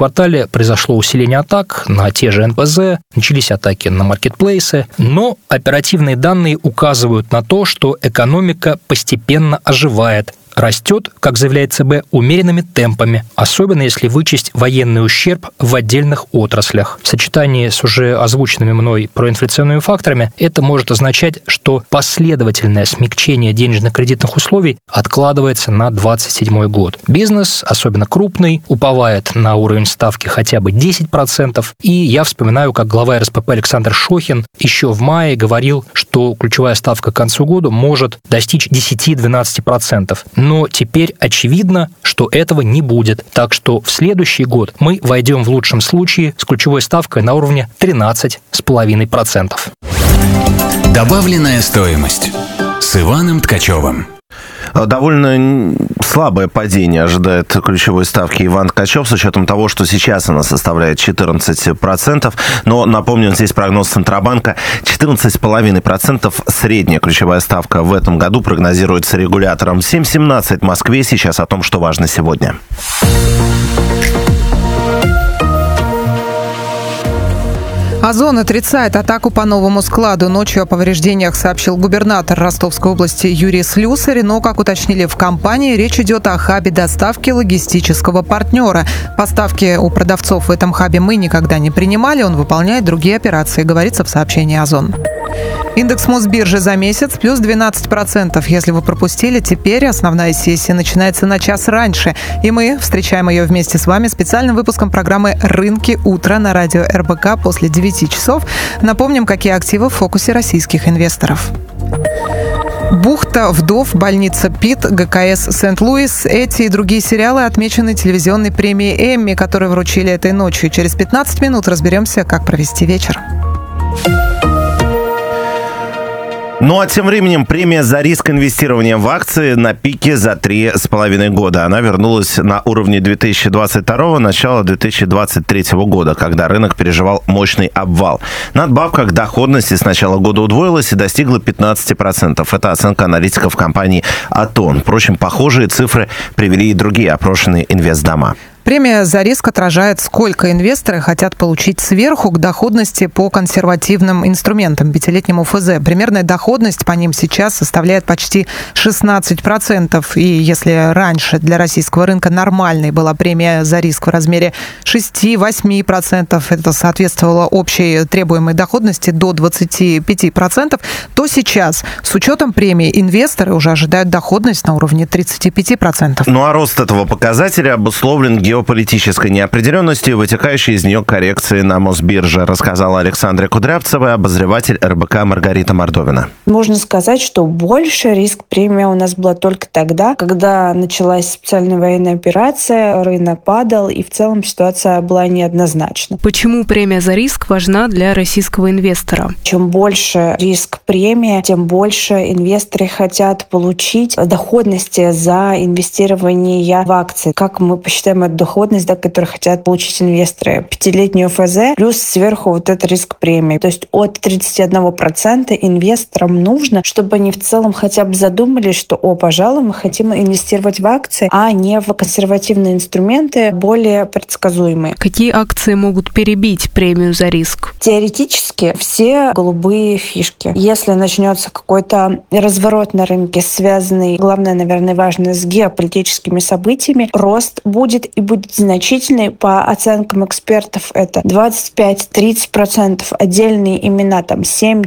квартале произошло усиление атак на те же НПЗ, начались атаки на маркетплейсы, но оперативные данные указывают на то, что экономика постепенно оживает, растет, как заявляет ЦБ, умеренными темпами, особенно если вычесть военный ущерб в отдельных отраслях. В сочетании с уже озвученными мной проинфляционными факторами это может означать, что последовательное смягчение денежно-кредитных условий откладывается на 2027 год. Бизнес, особенно крупный, уповает на уровень ставки хотя бы 10%, и я вспоминаю, как глава РСПП Александр Шохин еще в мае говорил, что ключевая ставка к концу года может достичь 10-12%. Но теперь очевидно, что этого не будет. Так что в следующий год мы войдем в лучшем случае с ключевой ставкой на уровне 13,5%. Добавленная стоимость с Иваном Ткачевым. Довольно слабое падение ожидает ключевой ставки Иван Ткачев, с учетом того, что сейчас она составляет 14%. Но, напомню, здесь прогноз Центробанка 14,5% средняя ключевая ставка в этом году прогнозируется регулятором. 7:17 в Москве. Сейчас о том, что важно сегодня. Озон отрицает атаку по новому складу. Ночью о повреждениях сообщил губернатор Ростовской области Юрий Слюсарь. Но, как уточнили в компании, речь идет о хабе доставки логистического партнера. Поставки у продавцов в этом хабе мы никогда не принимали. Он выполняет другие операции, говорится в сообщении Озон. Индекс Мосбиржи за месяц плюс 12%. Если вы пропустили, теперь основная сессия начинается на час раньше. И мы встречаем ее вместе с вами специальным выпуском программы «Рынки утра» на радио РБК после 9 часов. Напомним, какие активы в фокусе российских инвесторов. «Бухта вдов», больница Пит, ГКС Сент-Луис. Эти и другие сериалы отмечены телевизионной премией «Эмми», которую вручили этой ночью. Через 15 минут разберемся, как провести вечер. Ну а тем временем премия за риск инвестирования в акции на пике за 3,5 года. Она вернулась на уровне 2022 начала 2023 года, когда рынок переживал мощный обвал. Надбавка к доходности с начала года удвоилась и достигла 15%. Это оценка аналитиков компании Атон. Впрочем, похожие цифры привели и другие опрошенные инвестдома. Премия за риск отражает, сколько инвесторы хотят получить сверху к доходности по консервативным инструментам, пятилетнему ФЗ. Примерная доходность по ним сейчас составляет почти 16%. И если раньше для российского рынка нормальной была премия за риск в размере 6-8%, это соответствовало общей требуемой доходности до 25%, то сейчас с учетом премии инвесторы уже ожидают доходность на уровне 35%. Ну а рост этого показателя обусловлен геополитической неопределенностью и вытекающей из нее коррекции на Мосбирже, рассказала Александра Кудрявцева, обозреватель РБК Маргарита Мордовина. Можно сказать, что больше риск премия у нас была только тогда, когда началась специальная военная операция, рынок падал, и в целом ситуация была неоднозначна. Почему премия за риск важна для российского инвестора? Чем больше риск премии, тем больше инвесторы хотят получить доходности за инвестирование в акции. Как мы посчитаем эту доходность, которую хотят получить инвесторы? Пятилетнюю ФЗ плюс сверху вот этот риск премии. То есть от 31% инвесторам нужно, чтобы они в целом хотя бы задумались, что, пожалуй, мы хотим инвестировать в акции, а не в консервативные инструменты, более предсказуемые. Какие акции могут перебить премию за риск? Теоретически все голубые фишки. Если начнется какой-то разворот на рынке, связанный, главное, наверное, важно, с геополитическими событиями, рост будет и будет значительный. По оценкам экспертов это 25-30%, отдельные имена там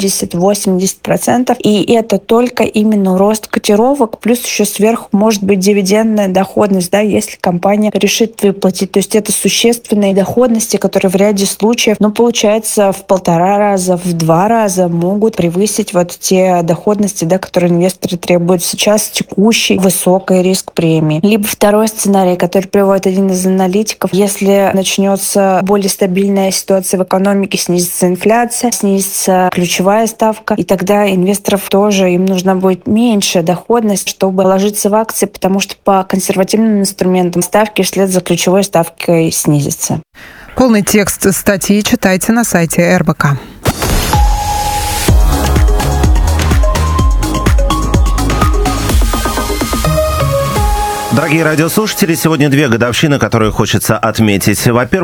70-80%. И это только именно рост котировок, плюс еще сверху может быть дивидендная доходность, если компания решит выплатить. То есть это существенные доходности, которые в ряде случаев, получается, в 1,5 раза, в 2 раза могут превысить вот те доходности, которые инвесторы требуют сейчас, текущий высокий риск премии. Либо второй сценарий, который приводит один из аналитиков, если начнется более стабильная ситуация в экономике, снизится инфляция, снизится ключевая ставка, и тогда инвесторов тоже им нужна будет меньшая доходность, чтобы ложиться в акции, потому что по консервативным инструментам ставки вслед за ключевой ставкой снизятся. Полный текст статьи читайте на сайте РБК. Дорогие радиослушатели, сегодня 2 годовщины, которые хочется отметить. Во-первых,